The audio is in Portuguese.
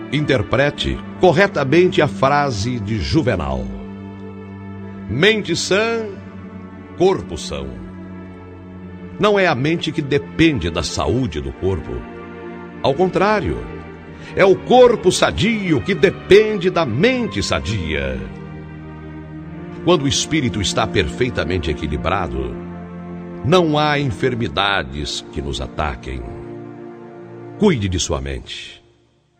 Interprete corretamente a frase de Juvenal: mente sã, corpo são. Não é a mente que depende da saúde do corpo. Ao contrário, é o corpo sadio que depende da mente sadia. Quando o espírito está perfeitamente equilibrado, não há enfermidades que nos ataquem. Cuide de sua mente.